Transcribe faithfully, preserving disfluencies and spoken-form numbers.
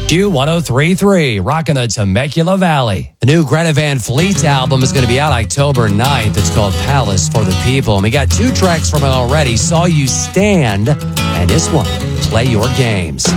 Q one oh three point three, rocking the Temecula Valley. The new Greta Van Fleet album is going to be out October ninth. It's called Palace for the People. And we got two tracks from it already, Saw You Stand, and this one, Play Your Games.